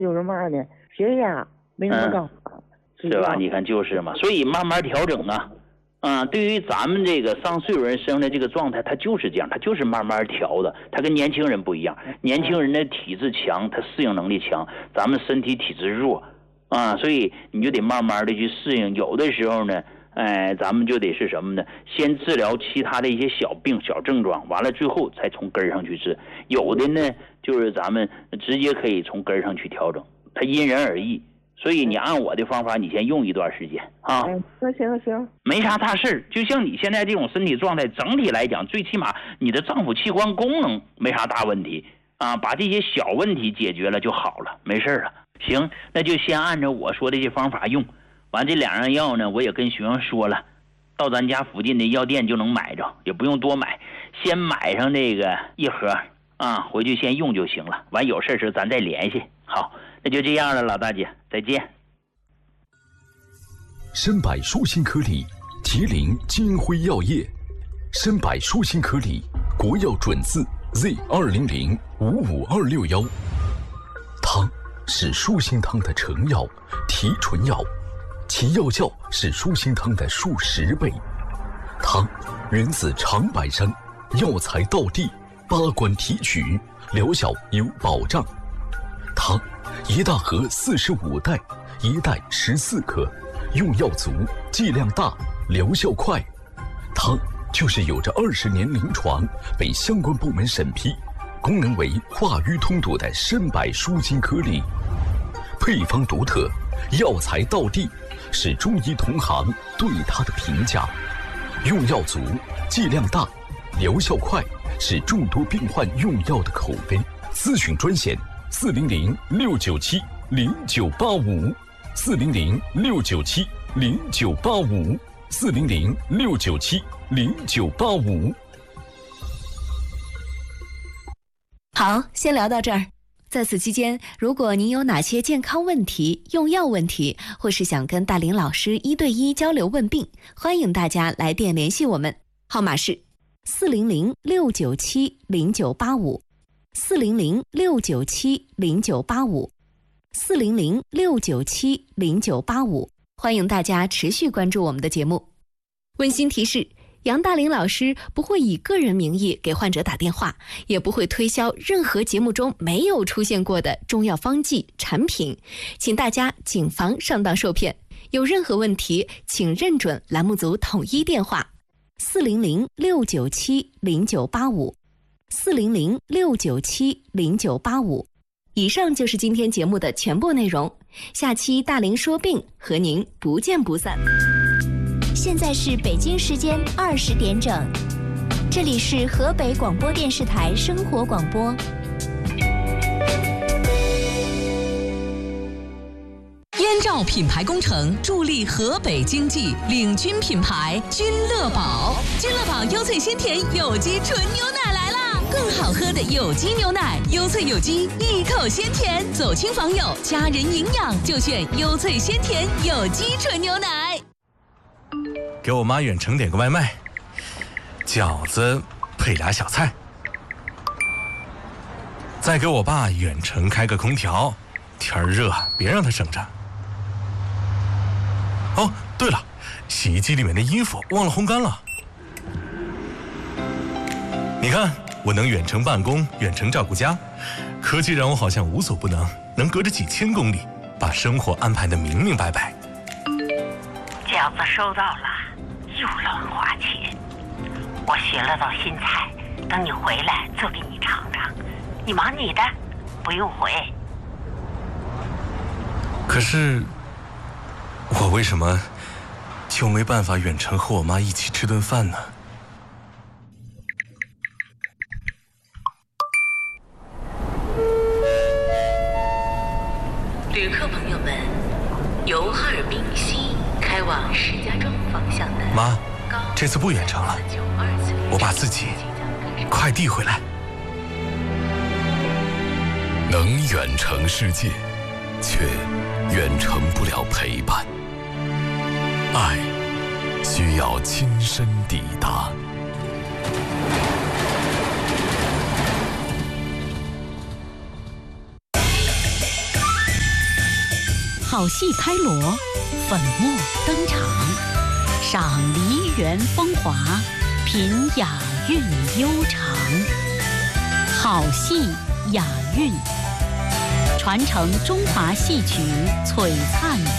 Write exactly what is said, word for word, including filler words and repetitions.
有什么呢？血压没那么高， 嗯、是吧？你看就是嘛，所以慢慢调整啊。啊、嗯，对于咱们这个上岁数人身上的这个状态，他就是这样，他就是慢慢调的，他跟年轻人不一样。年轻人的体质强，他适应能力强，咱们身体体质弱，啊，所以你就得慢慢的去适应。有的时候呢，哎，咱们就得是什么呢？先治疗其他的一些小病、小症状，完了最后才从根上去治。有的呢，就是咱们直接可以从根上去调整，它因人而异。所以你按我的方法，你先用一段时间啊。 哎，那行行， 没啥大事。就像你现在这种身体状态，整体来讲，最起码你的脏腑器官功能没啥大问题啊，把这些小问题解决了就好了，没事了。行，那就先按照我说的这方法用。完这两样药呢，我也跟学生说了，到咱家附近的药店就能买着，也不用多买，先买上这个一盒啊，回去先用就行了。完有事时咱再联系。好。那就这样了，老大姐，再见。 参百舒心颗粒，麒麟金辉药业。参百舒心颗粒，国药准字 Z 二零零五五二六幺。汤是舒心汤的成药、提纯药，其药效是舒心汤的数十倍。汤源自长白山，药材道地，八关提取，疗效有保障。汤一大盒四十五袋，一袋十四克，用药足，剂量大，疗效快。汤就是有着二十年临床，被相关部门审批，功能为化瘀通堵的参百舒心颗粒。配方独特，药材道地，是中医同行对它的评价。用药足，剂量大，疗效快，是众多病患用药的口碑。咨询专线四零零六九七零九八五，四零零六九七零九八五，四零零六九七零九八五。 好，先聊到这儿。在此期间，如果您有哪些健康问题、用药问题，或是想跟大林老师一对一交流问病，欢迎大家来电联系我们，号码是四零零六九七零九八五。四零零六九七零九八五，四零零六九七零九八五，欢迎大家持续关注我们的节目。温馨提示：杨大林老师不会以个人名义给患者打电话，也不会推销任何节目中没有出现过的中药方剂产品，请大家谨防上当受骗。有任何问题，请认准栏目组统一电话：四零零六九七零九八五。四零零六九七零九八五。以上就是今天节目的全部内容，下期大林说病和您不见不散。 现在是北京时间二十点整，这里是河北广播电视台生活广播。 燕赵品牌工程助力河北经济，领军品牌君乐宝。君乐宝优萃鲜甜有机纯牛奶来啦！更好喝的有机牛奶，优萃有机，一口鲜甜，走亲访友，家人营养就选优萃鲜甜有机纯牛奶。 给我妈远程点个外卖，饺子配俩小菜。再给我爸远程开个空调，天热别让他省着。哦，对了，洗衣机里面的衣服忘了烘干了。你看，我能远程办公，远程照顾家，科技让我好像无所不能，能隔着几千公里把生活安排得明明白白。 饺子收到了，又乱花钱。我学了道新菜，等你回来做给你尝尝。你忙你的，不用回。 可是我为什么就没办法远程和我妈一起吃顿饭呢？ 旅客朋友们，由哈尔滨西开往石家庄方向的妈，这次不远程了，我把自己快递回来。 能远程世界，却远程不了陪伴。爱需要亲身抵达。 好戏开锣，粉墨登场，赏梨园风华，品雅韵悠长。好戏雅韵，传承中华戏曲璀璨